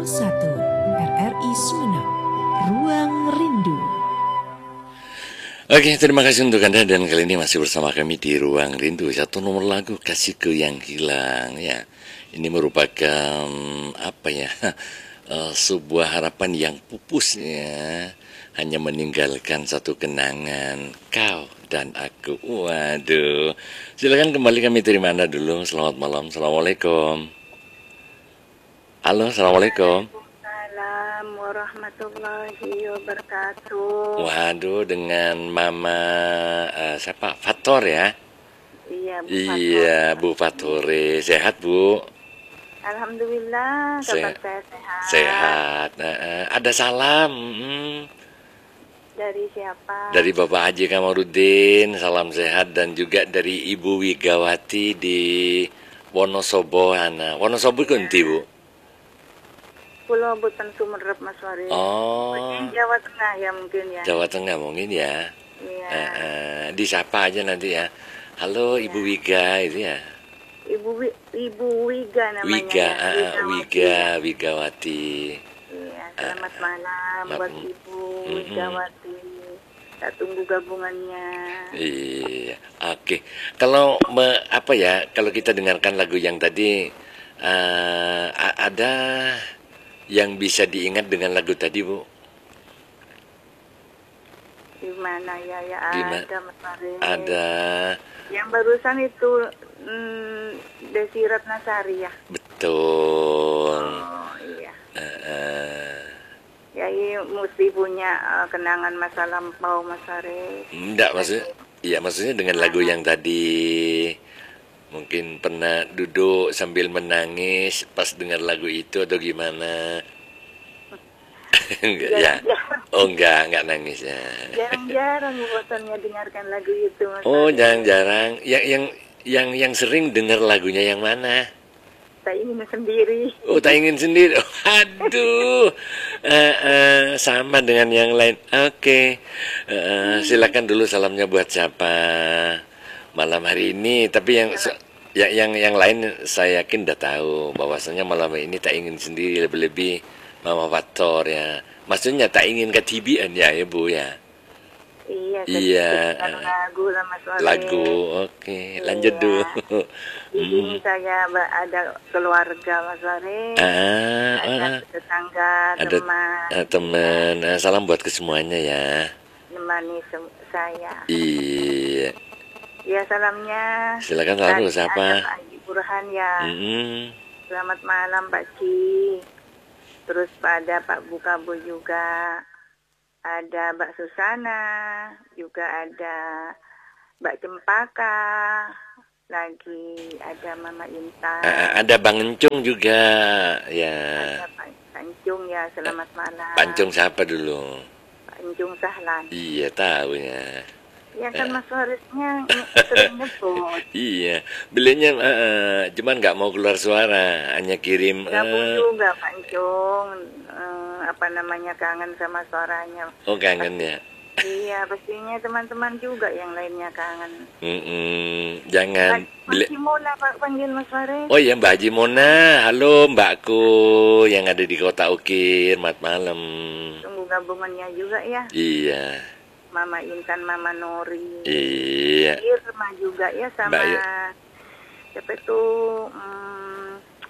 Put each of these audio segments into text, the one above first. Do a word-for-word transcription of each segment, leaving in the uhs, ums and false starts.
nol satu R R I Sumeneb, Ruang Rindu. Oke, terima kasih untuk Anda dan kali ini masih bersama kami di Ruang Rindu. Satu nomor lagu Kasihku Yang Hilang ya. Ini merupakan apa ya? Uh, sebuah harapan yang pupus ya. Hanya meninggalkan satu kenangan kau dan aku. Waduh. Silakan kembali kami terima Anda dulu. Selamat malam. Assalamualaikum. Halo, assalamualaikum. Waalaikumsalam warahmatullahi wabarakatuh. Waduh, dengan Mama uh, siapa? Fator ya? Iya, Bu Iya, Fator. Bu Fatore. Sehat, Bu? Alhamdulillah, kabar Se- saya sehat. Sehat. Uh, uh, ada salam hmm, Dari siapa? dari Bapak Haji Kamarudin. Salam sehat dan juga dari Ibu Wigawati di Wonosobo. Ana. Wonosobo kunti, Bu? Pulau Butan Sumeneb, Mas Waris. Oh, Mungkin Jawa Tengah ya mungkin ya. Jawa Tengah mungkin ya. Iya. Uh, uh, disapa aja nanti ya. Halo Ibu Wiga itu ya. Ibu Wi- Ibu Wiga namanya. Wiga, ya. uh, Wigawati. Wiga, Wigawati. Iya, selamat malam ma- buat Ibu mm-mm. Wigawati. Kita tunggu gabungannya. Iya, oke. Kalau me, apa ya? Kalau kita dengarkan lagu yang tadi, uh, a- ada yang bisa diingat dengan lagu tadi, Bu? Di mana ya ya Gimana? ada Mas Waris. Ada, Yang barusan itu mm, Desi Ratnasari ya. betul. Oh iya. Uh, uh, Ya ini mesti punya uh, kenangan masa lampau Mas Waris. enggak maksudnya, iya maksudnya dengan lagu yang tadi mungkin pernah duduk sambil menangis pas dengar lagu itu atau gimana? Enggak ya? Oh enggak, enggak nangis ya. Jarang-jarang bosannya dengarkan lagu itu Mas Oh, Waris. jarang-jarang. Yang yang yang yang sering dengar lagunya yang mana? Saya ingin sendiri. Oh, tak ingin sendiri. Oh, aduh. Eh, eh, sama dengan yang lain. Oke. Eh, silakan dulu salamnya buat siapa malam hari ini. Tapi yang se- ya, yang yang lain saya yakin udah tahu bahwasanya malam ini tak ingin sendiri, lebih-lebih Mama Faktor ya. Maksudnya tak ingin ketibian ya, Ibu ya. Iya, Iya, ketika eh, lagu lah Mas Waris. Lagu. Oke, lanjut Iya. dulu. Di sini saya ba- ada keluarga Mas Waris. Ah, Ada ah, tetangga, ada teman. eh, teman. Ah, salam buat ke semuanya ya. Menemani sem- saya. Iya, Ya salamnya. silakan selalu Tadi siapa? ada Pak Haji Burhan ya. Mm-mm. Selamat malam Pak Ci. Terus pada Pak Bukabu juga. Ada Mbak Susana. Juga ada Mbak Cempaka. Lagi ada Mama Intan. Ah, ada Bang Encung juga ya. Ada Pak Pancung ya. Selamat malam. Pancung siapa dulu? Pak Pancung Sahlan. Iya, tahu ya. Ya kan Mas Warisnya sering nyebut. Iya, belinya eh, cuman nggak mau keluar suara, hanya kirim. Gabung eh, juga Pak Encung, eh, apa namanya kangen sama suaranya. oh kangen ya. Iya pastinya teman-teman juga yang lainnya kangen. Mm-mm, jangan beli. Masih Mona Pak panggil Mas Waris. Oh iya, Mbak Haji Mona, halo Mbakku yang ada di Kota Ukir, mat malam. Tunggu gabungannya juga ya. Iya, Mama Intan, Mama Nori. iya. Irma juga ya sama Mbak Ir- siapa itu hmm,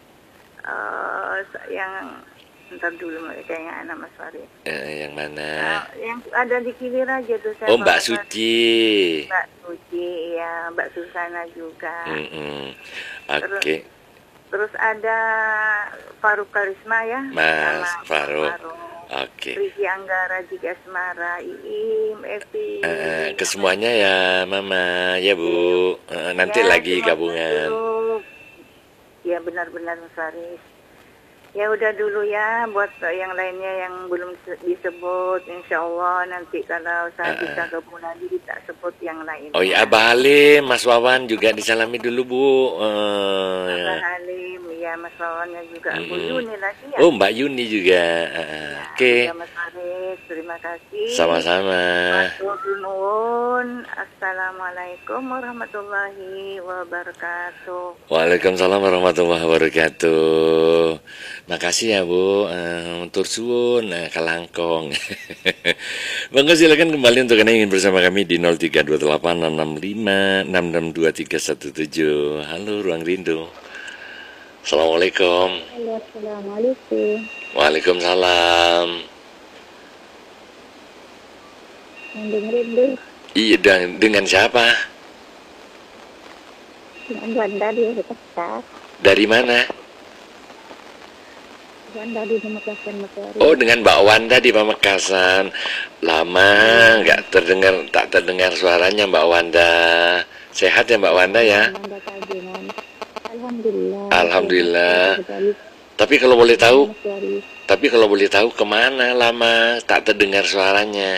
eh, yang ntar dulu kayaknya anak Mas Waris. Eh, yang mana? Ah, yang ada di Kilir aja tuh saya. Oh, Mbak bawa- Suci. Mbak Suci, ya Mbak Susana juga. Mm-mm. Oke, Terus ada Faruk Karisma ya. Mas sama Faruk. Faruk. Oke. Riki Anggara, Jika Asmara, Iim, Evi. Eh, ke semuanya ya, Mama, ya Bu. Eh, nanti Ya, lagi semuanya gabungan. dulu. Ya benar-benar Mas Faris. Ya udah dulu ya buat yang lainnya yang belum se- disebut, insya Allah nanti kalau saya bisa gabung lagi kita sebut yang lain. Oh iya, Abah Halim, Mas Wawan juga disalami dulu Bu. Eh, ya. Abah Halim, ya Mas Wawannya juga, Bu Mm-mm. Yuni lagi ya. Oh, Mbak Yuni juga. Eh, Oke, Ya, Mas Faris, terima kasih. sama-sama. Matur nuwun. Assalamualaikum warahmatullahi wabarakatuh. Waalaikumsalam warahmatullahi wabarakatuh. Makasih ya Bu, uh, tur suwun, nah, kalangkong. Monggo silakan kembali untuk Anda ingin bersama kami di nol tiga dua delapan enam enam lima enam enam dua tiga satu tujuh. Halo Ruang Rindu. Assalamualaikum. Halo, assalamualaikum. Waalaikumsalam. Yang dengerin deh, Iya, dan dengan siapa? dengan Wanda di Makassar. Dari mana? Wanda di Makassar, Makassar. Oh, dengan Mbak Wanda di Pamekasan. Lama nggak terdengar, tak terdengar suaranya Mbak Wanda. Sehat ya Mbak Wanda ya? Wanda Tanjungan. Alhamdulillah. Alhamdulillah. Sehat, Tapi kalau boleh tahu, Mas Waris. tapi kalau boleh tahu kemana lama tak terdengar suaranya?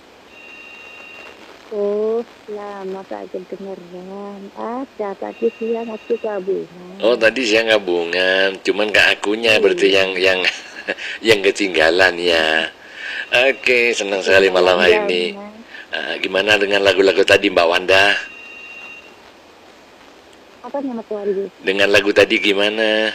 Oh, lama tak kedengeran. Ada tadi siang aku gabungan. Oh, tadi siang gabungan, cuman ke akunya berarti yang yang yang ketinggalan ya. Oke, senang sekali malam hari ini. Ah, gimana dengan lagu-lagu tadi Mbak Wanda? Apa nama Mas Waris? Dengan lagu tadi gimana?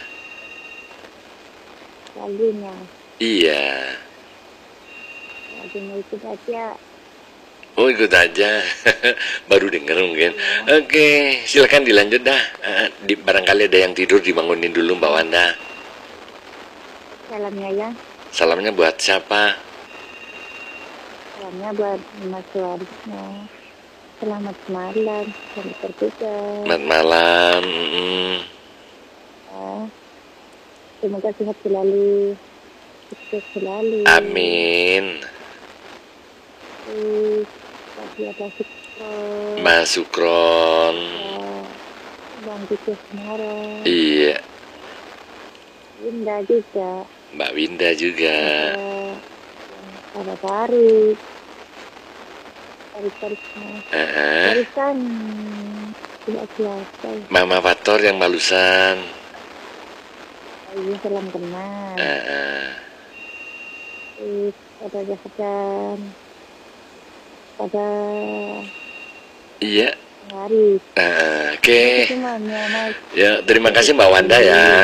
Lagunya. Iya. Lagunya itu aja. Oh, ikut aja. Baru denger mungkin. Oke, silakan dilanjut dah. Ah, di, barangkali ada yang tidur, dibangunin dulu Mbak Wanda. Salamnya ya. Salamnya buat siapa? Salamnya buat Mas Warisnya. Selamat malam. Selamat bertugas. Selamat malam. Mm-mm. Ya. Semoga sehat selalu. Sukses selalu. Amin. Terus, tadi ada Sukron. Mas Sukron. Ya. Bang Tito Semarang. Iya. Winda juga. Mbak Winda juga. Ada ada Farid. Farid-Faridnya. Uh-uh. Farid kan tidak selesai. Mama Fator yang Malusan. Ayo salam kenal. Uh-uh. Terus ada Jahadan. Ada Iya. Haris. Uh, Oke. Semuanya, Mas. Ya, terima kasih Mbak Wanda ya.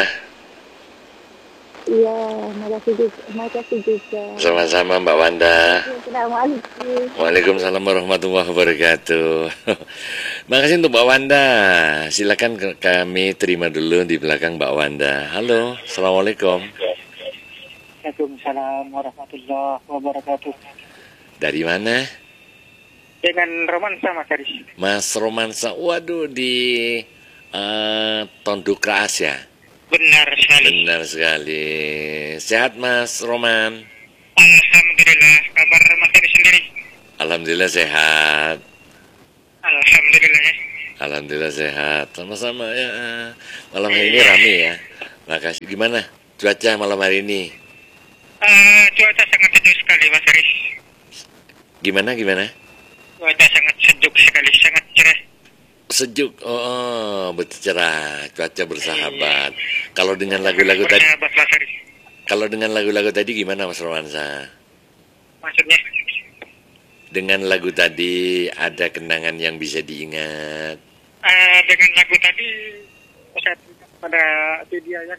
Iya, makasih juga. Makasih juga. Sama-sama Mbak Wanda. Assalamualaikum. Waalaikumsalam warahmatullahi wabarakatuh. Makasih untuk Mbak Wanda. Silakan ke- kami terima dulu di belakang Mbak Wanda. Halo, assalamualaikum. Waalaikumsalam warahmatullahi wabarakatuh. Dari mana? Dengan romansa Mas Haris. Mas Romansa. Waduh, di eh, Tonduk Raas ya. Benar sekali. Benar sekali. Sehat Mas Roman. Alhamdulillah. Kabar Mas Haris sendiri? Alhamdulillah sehat. Alhamdulillah ya. Alhamdulillah sehat. Sama-sama ya. Malam hari ini rame ya. Makasih. Gimana cuaca malam hari ini? Uh, cuaca sangat sejuk sekali Mas Haris. Gimana gimana? Cuaca sangat sejuk sekali, sangat cerah. Sejuk. Oh, oh betul cerah. Cuaca bersahabat. Kalau dengan lagu-lagu tadi, Bersahabat Mas Haris. kalau dengan lagu-lagu tadi gimana Mas Romansa? Maksudnya? Dengan lagu tadi ada kenangan yang bisa diingat. Uh, dengan lagu tadi saya teringat pada video yang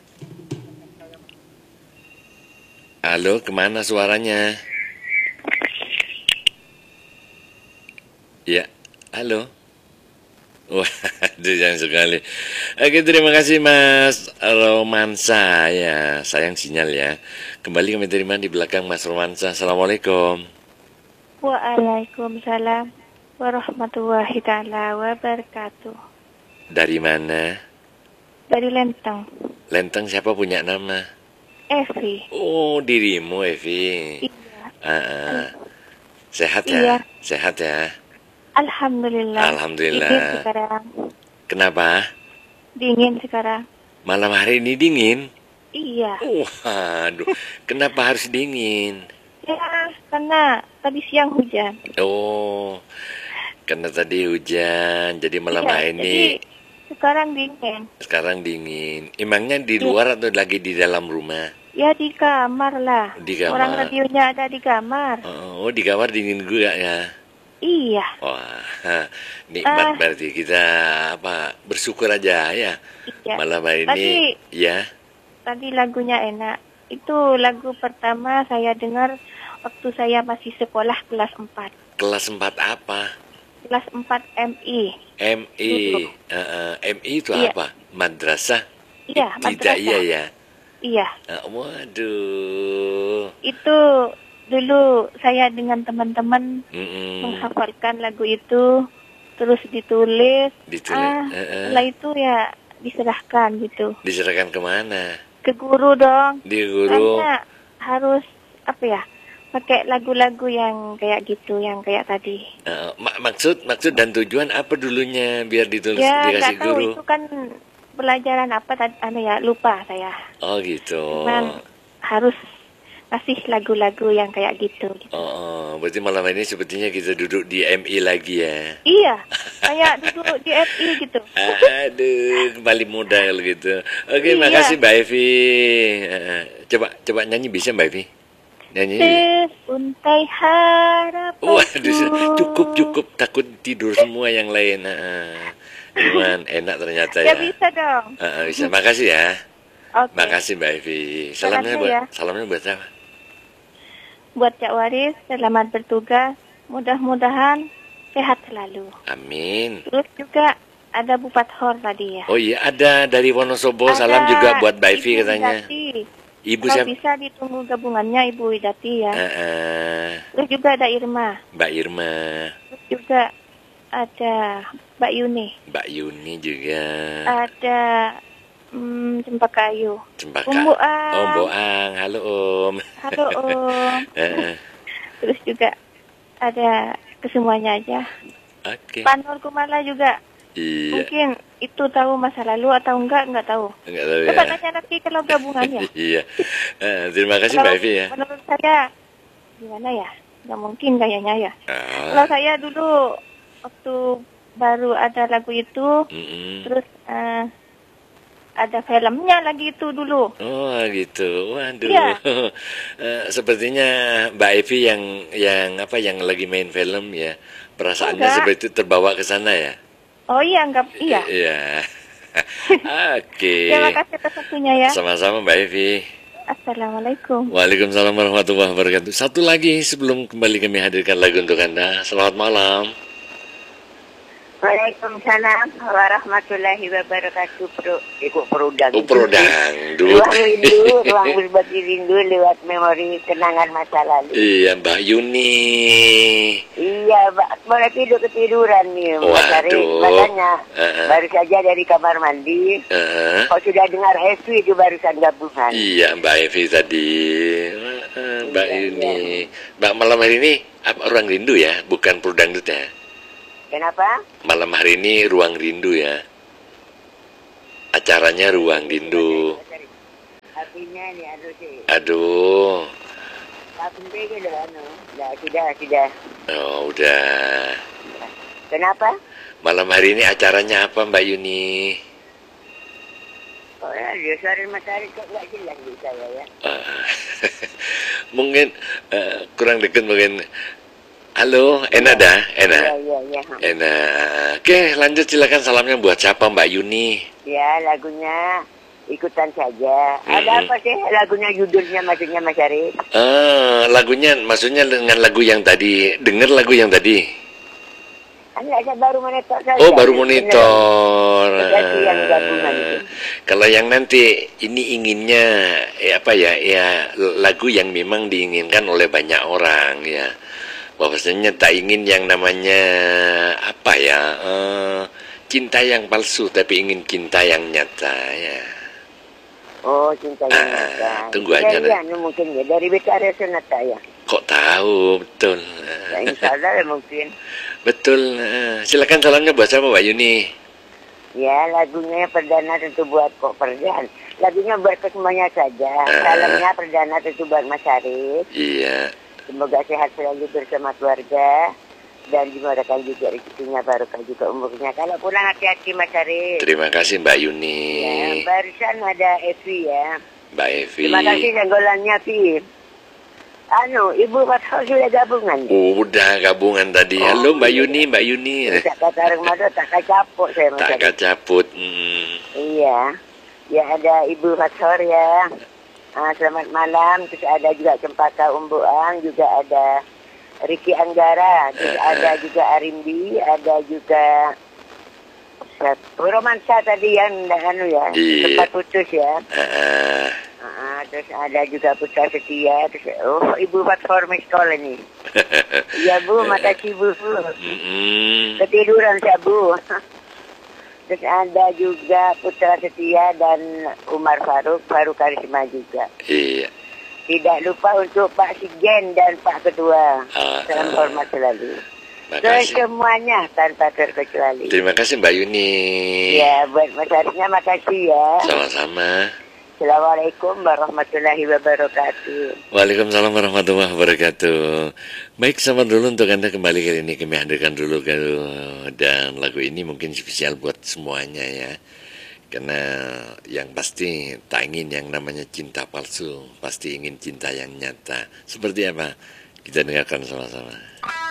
Halo, kemana suaranya? Ya, halo. Wah, sayang sekali. Oke, terima kasih Mas Romansa ya. Sayang sinyal ya. Kembali kami terima di belakang Mas Romansa. Assalamualaikum. Waalaikumsalam warahmatullahi taala wabarakatuh. Dari mana? Dari Lenteng. Lenteng siapa punya nama? Evi. Oh, dirimu Evi. Iya. Ah, ah. Sehat ya? Iya. Sehat ya? Alhamdulillah. Alhamdulillah. Dingin sekarang. Kenapa? Dingin sekarang. Malam hari ini dingin? Iya. Waduh, kenapa harus dingin? Ya, karena tadi siang hujan. Oh, karena tadi hujan, jadi malam Iya, hari ini jadi sekarang dingin. sekarang dingin. Emangnya di Iya. luar atau lagi di dalam rumah? Ya di kamar lah. Di kamar. Orang radionya ada di kamar. Oh, di kamar dingin juga ya? Iya. Wah, nikmat Ah. berarti kita apa bersyukur aja ya. Iya. Malam hari ini Tadi ya. tadi lagunya enak. Itu lagu pertama saya dengar waktu saya masih sekolah kelas empat. Kelas empat apa? Kelas empat M I. M I. Uh, uh, M I itu Iya. apa? Madrasah? Iya, Tidak madrasah. iya ya. Iya. Uh, waduh. Itu dulu saya dengan teman-teman Mm-mm. menghafalkan lagu itu, terus ditulis. Ditulis. Ah, Uh, uh. setelah itu ya diserahkan gitu. Diserahkan kemana? Ke guru dong. Di guru. Karena harus apa ya? Pakai lagu-lagu yang kayak gitu, yang kayak tadi. Uh, mak- maksud maksud dan tujuan apa dulunya biar ditulis Ya dikasih nggak tahu guru? itu kan pelajaran apa tadi, anu ya lupa saya. Oh gitu. Cuman harus kasih lagu-lagu yang kayak gitu. gitu. Oh, oh, berarti malam ini sepertinya kita duduk di M I lagi ya. Iya, kayak duduk di F I gitu. Aduh, kembali modal gitu. Oke, Iya. makasih Mbak Evi. Uh, coba coba nyanyi bisa Mbak Evi? Nyanyi. Seuntai harapanku. Waduh, cukup cukup takut tidur semua yang lain. Uh, Cuman enak ternyata Ya ya. bisa dong. Uh, uh, bisa. Makasih ya. Oke. Makasih Mbak Evi. Salamnya Makasih buat ya. salamnya buat siapa? Buat Cak Waris, selamat bertugas. Mudah-mudahan sehat selalu. Amin. Terus juga ada Bupat Hor tadi ya. Oh iya, ada dari Wonosobo. Ada Salam juga buat Mbak Evi Ibu katanya. Widati. Ibu Kalau siapa? bisa ditunggu gabungannya Ibu Widati ya. Uh, uh, Terus juga ada Irma. Mbak Irma, Terus juga ada Mbak Yuni. Mbak Yuni juga. Ada hmm, Cempaka Ayu. Cempaka. Om Boang. Om Boang, halo Om. Halo Om. Eh, Terus juga ada kesemuanya aja. Oke. Pak Nur Kumala juga. Iya. Mungkin itu tahu masa lalu atau enggak, enggak tahu. Enggak tahu Coba ya. tanya nanti kalau gabungannya. Iya. Eh, terima kasih Kalau Mbak Evi ya. menurut saya, gimana ya? Nggak mungkin kayaknya ya. Ah, Kalau saya dulu, waktu baru ada lagu itu, mm-mm. terus eh, ada filmnya lagi itu dulu. Oh gitu, waduh. Iya. Eh, sepertinya Mbak Evi yang yang apa yang lagi main film ya, perasaannya Enggak. seperti itu terbawa ke sana ya. Oh iya, enggak, iya. Iya. Oke. Terima kasih atas waktunya ya. Sama-sama Mbak Evi. Assalamualaikum. Waalaikumsalam warahmatullahi wabarakatuh. Satu lagi sebelum kembali kami hadirkan lagu untuk Anda. Selamat malam. Waalaikumsalam warahmatullahi wabarakatuh. Pro, ikut perudang. Oh, Prodang. Ruang rindu, ruang berbagi rindu lewat memori kenangan masa lalu. Iya, Mbak Yuni. Iya, Mbak, boleh tidur ketiduran nih, Mbak Sari. Waduh. Makanya Uh-uh. baru saja dari kamar mandi. Uh, Kau sudah dengar S W itu barusan gabungan. iya, Mbak Evi tadi. Uh, Mbak Iya, Yuni. Mbak, malam hari ini apa ruang rindu ya, bukan Prodangdut ya. Kenapa? Malam hari ini ruang rindu ya. Acaranya ruang rindu. Apinya nih, aduh sih. Aduh. Tapi ke dah, anu. Dah, sudah, sudah. Oh, udah. Kenapa? Malam hari ini acaranya apa Mbak Yuni? Oh ya, dia suara Mas Ari kok nggak jelas di saya ya. Ah, mungkin eh, kurang dekat mungkin. Halo, Ena dah, Ena. Iya, iya, iya. Ena. Oke, lanjut silakan salamnya buat siapa Mbak Yuni? Ya, lagunya ikutan saja. Ada Mm-mm. apa sih lagunya, judulnya maksudnya Mas Ari? Ah, lagunya maksudnya dengan lagu yang tadi. Dengar lagu yang tadi. Enggak, saya baru monitor saja. Oh, baru monitor. Berarti yang gabungan itu. Kalau yang nanti ini inginnya ya apa ya? Ya lagu yang memang diinginkan oleh banyak orang ya. Bahwasanya tak ingin yang namanya apa ya? eh, cinta yang palsu, tapi ingin cinta yang nyata ya. Oh, cinta yang Ah, nyata. tunggu aja, Dari anu mungkin ya, dari Betara Sonata ya. Kok tahu betul? Ya, insya Allah ya mungkin. Betul. eh, Silakan salamnya buat siapa Mbak Yuni? Ya, lagunya perdana tentu buat kok Perdan. Lagunya buat ke semuanya saja. Ah. Salamnya perdana tentu buat Mas Arif. Iya. Semoga sehat selalu bersama keluarga. Dan dimudahkan juga rezekinya, barokah juga umurnya. Kalau pulang hati-hati Mas Arif. Terima kasih Mbak Yuni. Ya, barusan ada Evi ya. Mbak Evi. Terima kasih senggolannya, Pi. Anu, Ibu Fatho sudah gabungan. Udah gabungan tadi. Oh, Halo Mbak iya. Yuni, Mbak Yuni. Tak kata Rengmado, tak kacapuk saya Mas Tak Arif. kacaput. Hmm. Iya. Ya ada Ibu Fathor ya. Ah, selamat malam. Terus ada juga Cempaka Umbuang, juga ada Riki Anggara, terus ada juga Arimbi, ada juga satu romansa tadi yang anu ya, Iya. sempat putus ya. Ah, Ah, terus ada juga Putra Setia, terus oh Ibu Fathor Meskol ini. Ya Bu, makasih Bu. mm-mm. Ketiduran saya Bu. Terus ada juga Putra Setia dan Umar Faruk, Faruk Karisma juga. Iya. Tidak lupa untuk Pak Sigen dan Pak Ketua. Ah, Salam ah. hormat selalu. Ke Makasih. semuanya tanpa terkecuali. Terima kasih Mbak Yuni. Ya, buat Mas Arisnya makasih ya. Sama-sama. Assalamualaikum warahmatullahi wabarakatuh. Waalaikumsalam warahmatullahi wabarakatuh. Baik, selamat dulu untuk Anda kembali kali ini kami hadirkan dulu ke dan lagu ini mungkin spesial buat semuanya ya. Karena yang pasti tak ingin yang namanya cinta palsu, pasti ingin cinta yang nyata. Seperti apa? Kita dengarkan sama-sama.